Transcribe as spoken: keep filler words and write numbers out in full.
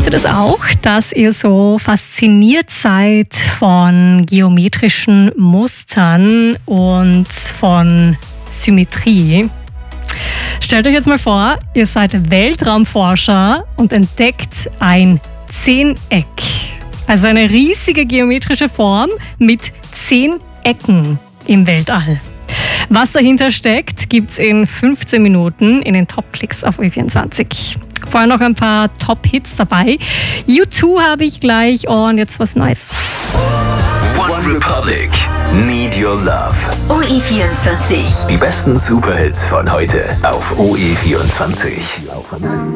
Habt ihr das auch, dass ihr so fasziniert seid von geometrischen Mustern und von Symmetrie? Stellt euch jetzt mal vor, ihr seid Weltraumforscher und entdeckt ein Zehneck. Also eine riesige geometrische Form mit zehn Ecken im Weltall. Was dahinter steckt, gibt's in fünfzehn Minuten in den Top-Klicks auf O E vierundzwanzig. Vorher noch ein paar Top-Hits dabei. U zwei habe ich gleich und jetzt was Neues. One Republic, Need Your Love. O E vierundzwanzig. Die besten Superhits von heute auf O E vierundzwanzig.